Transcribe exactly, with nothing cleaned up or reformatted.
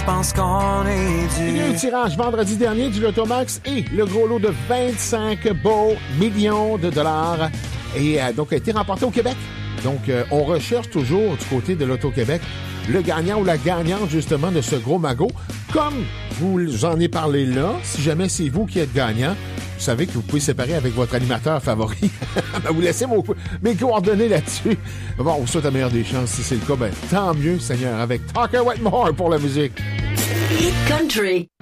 Je pense qu'on est dû. Il y a eu le tirage vendredi dernier du Lotomax et le gros lot de vingt-cinq beaux millions de dollars et euh, donc a été remporté au Québec. Donc, euh, on recherche toujours du côté de l'Auto-Québec le gagnant ou la gagnante, justement, de ce gros magot. Comme vous en ai parlé là, si jamais c'est vous qui êtes gagnant, vous savez que vous pouvez séparer avec votre animateur favori. Ben, vous laissez mon, mes coordonnées là-dessus. Bon, on vous souhaite la meilleure des chances. Si c'est le cas, ben, tant mieux, Seigneur, avec Talker Wetmore pour la musique. Hit Country.